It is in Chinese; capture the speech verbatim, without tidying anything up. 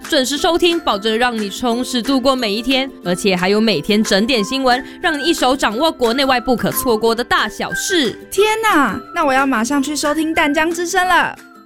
准时收听，保证让你充实度过每一天，而且还有每天整点新闻，让你一手掌握国内外不可错过的大小事。 天哪，那我要马上去收听淡江之声了。